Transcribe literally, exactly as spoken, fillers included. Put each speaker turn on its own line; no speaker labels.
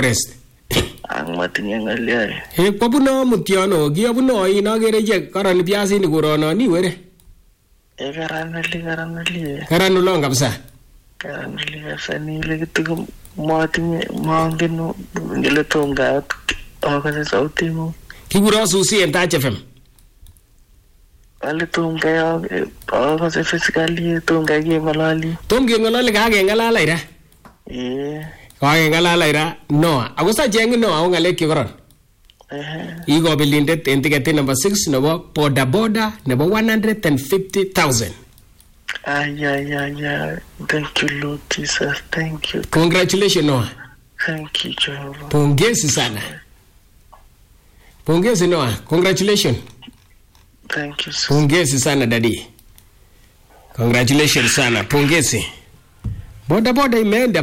Forest.
Ang matinye ngalya.
Eh kwabuno mutyono kiyabuno inagere je karan piasinik korono ni were.
Eh karanali karanali.
Karan ulong kabisa.
Karanali kabisa ni lekitu matinye mangeno ngele tonga akase sauti mo.
Kikuro Susi en Touch F M.
Ale tonga ya akase physically tonga ke malali.
Tonge ngolole ka ke ngalala ira.
Eh.
Ka ke ngalala ira no. Akosa jeng no au ngale ki koron.
Eh.
Iko bilindet en ticket number six nebo boda boda nebo one hundred fifty thousand.
Ay ay ay ay. Thank you Lord Jesus. Thank you.
Congratulations Noah.
Thank you Jehovah.
Pongezi sana. Pongezi Noah. Congratulations.
Thank you sir.
Pongezi sana daddy. Congratulations sana. Pongezi. Boda boda imeenda